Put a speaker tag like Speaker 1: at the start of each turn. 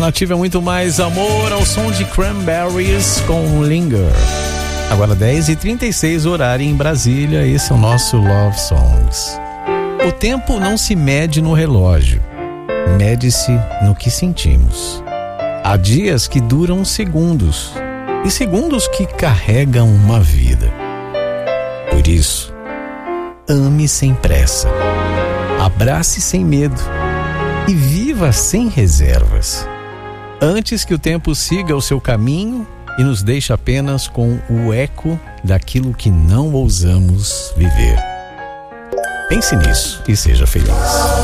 Speaker 1: Nativa é muito mais amor ao som de Cranberries com Linger. Agora 10h36, horário em Brasília, esse é o nosso Love Songs. O tempo não se mede no relógio, mede-se no que sentimos. Há dias que duram segundos e segundos que carregam uma vida. Por isso, ame sem pressa, abrace sem medo e viva sem reservas, antes que o tempo siga o seu caminho e nos deixe apenas com o eco daquilo que não ousamos viver. Pense nisso e seja feliz.